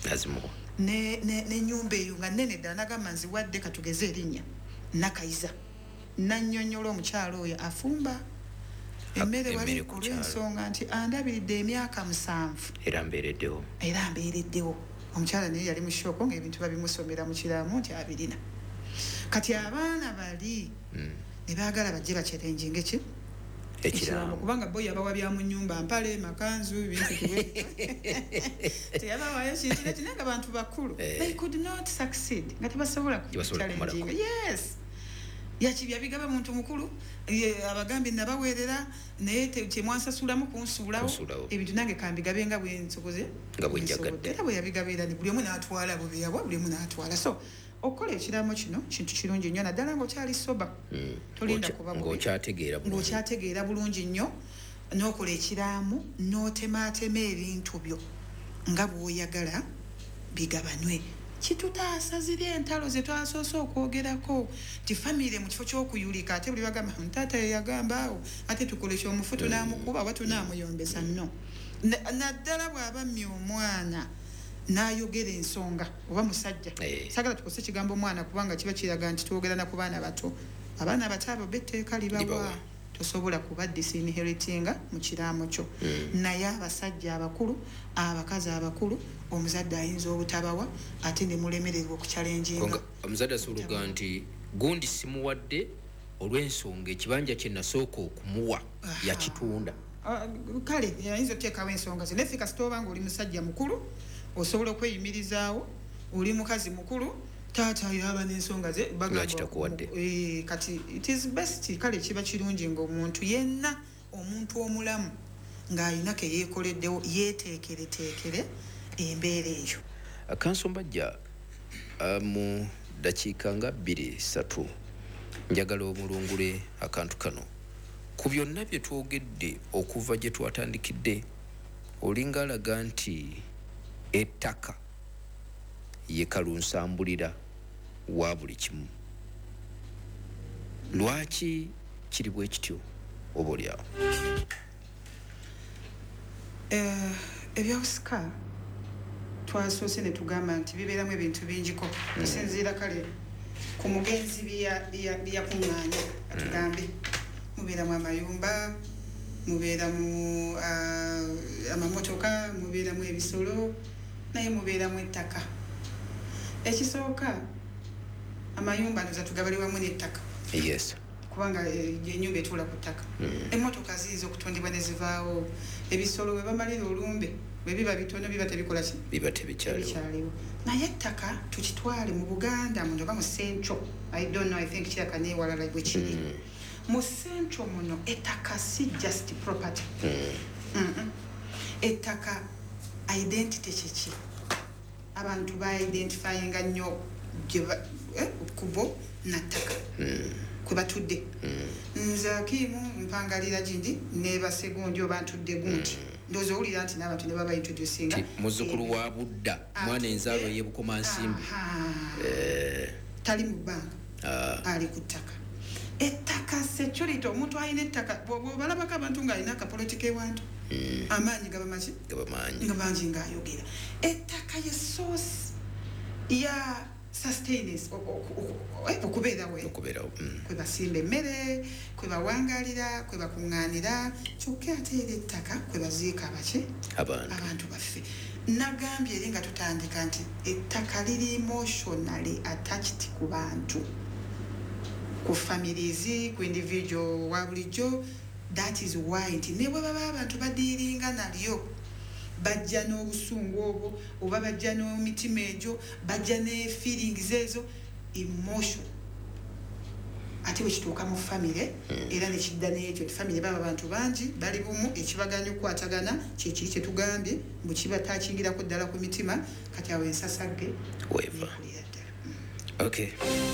azimuwa ne nyumba eyo nga nnene ddala nagamba nziwadde katugeze erinnya Nakayiza nannyonnyola omukyalo oyo afumba emmere wali olw'ensonga nti andabiridde emyaka 7 era mbeereddewo omukyala naye yali mu shoko ng'ebintu babimusomera mu kiramu nti abirina kati abaana bali ne baagala bajje bakyerenjinga ekiramu kubanga boyi abawa bya mu nnyumba mpale makanzu ebintu teyabawayo kintu naye nga bantu bakulu they could not succeed nga tebasobola kuchallenging yes yakibya bigaba muntu mukulu abagambi nabaweerera naye temwansasulamu kunsuulawo ebintu nange kambigabe nga bwensokoze nga bwenjagadde era bwe yabigabeera buli omu n'atwala bwe yabwa buli omu n'atwala so okukola ekiraamo kino kintu kirungi nnyo naddala ng'okyali soba tolinda kuba ng'okyategeera bulungi nnyo n'okola ekiraamu n'otemaatema ebintu byo nga bw'oyagala bigabanwe kitutaasa ziri entalo ze twasoose okwogerako ti famire mu kifo ky'okuyulika ate buli bagamba ntaata yeyagamba awo ate tukole ekyomufu tunaamukuba oba tunaamuyombesa nno naddala bw'aba mmye omwana n'ayogera ensonga oba musajja sagala tukose ekigambo omwana kubanga kiba kiraga nti twogera na ku baana bato abaana bato abo betteeka libawa tosobola kuba disinheritinga mu kiraamo kyo naye abasajja abakulu abakazi abakulu omuzadde ayinza obutabawa ate ne mulemererwa okukyalenjinga omuzadde asuluga nti gundi simuwadde olw'ensonga ekibanja kye nasooka okumuwa yakitunda kale ayinza oteekawo ensonga ze nefika sitooba nga oli musajja mukulu osobola okweyimirizaawo oli mukazi mukulu taata yaba n'ensonga ze kati it is best kale kiba kirungi ng'omuntu yenna omuntu omulamu ng'alina ke yeekoleddewo yeeteekereteekere embeera eyo Kansombajja mu dakiika nga 2-3 njagala omulungule akantu kano ku byonna bye twogedde okuva gye twatandikidde olinga alaga nti ettaka ye kalunsambulira wa buli kimu lwaki kiri bwe kityo oba olyawo ebyobusika twasoose ne tugamba nti bibeeramu ebintu bingiko tusinziira kale ku mugenzi byakuŋŋaanya atugambe mubeeramu amayumba mubeeramu amamotoka mubeeramu ebisolo naye mubeeramu ettaka ekisooka amayumba nza tugabali wamu n'ettaka yes kubanga enyumba etuula ku ttaka emmotoka ziyinza okutundibwa ne zivaawo ebisolo bwe bamalira olumbe bwe biba bitono biba tebikola ki biba tebikyaliwo naye ettaka tukitwale mu Buganda muno oba mu Central I don't know I think kiraka neewalala bwe kiri mu Central muno ettaka si just property ettaka identity kiki abantu ba identifyinga nnyo kubo na ttaka kwe batudde nze Akimu mpangalira gindi ne basegundi oba ntudde gundi ndozo owulira nti n'abantu ne baba introducinga muzzukulu wa Budda mwana enzaalo y'ebukoma nsimbi tali mu bbanga ali ku ttaka ettaka security omuntu alina ettaka bw'obalabako abantu ng'alina akapolitika ewantu amaanyi nga mangi ng'ayogera ettaka ye source ya sustenance okubeerawo kwe basimba emmere kwe bawangalira kwe bakuŋŋaanira kyokka ate era ettaka kwe baziika abantu baffe nagambye eri nga tutandika nti ettaka liri emotionally attached ku bantu ku families ku individual wa bulijjo that is why nti ne bwe baba abantu badiiringa nalyo bajja n'obusungu obwo oba bajja n'emitima egyo bajja ne feelings ezo emotion ate bwe kituuka mu famire era ne kidda n'ekyo famire baba abantu bangi bali bumu ekibaganya okukwatagana kyekiri kye tugambye mbu kiba taakingirako ddala ku mitima kati awo ensasagge weva okay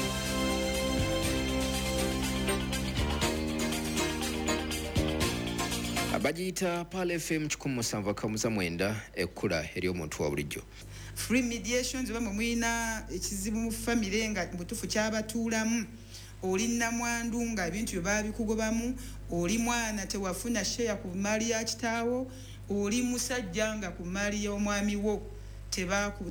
bagiyita Pal FM 107.9 ekkula eri omuntu wa bulijjo free mediations oba mwina ekizibu mu famire nga mutufu kyabatuulamu oli nnamwandu nga ebintu bye babikugobamu oli mwana tewafuna share ku mali ya kitaawo oli musajja nga ku mali y'omwami wo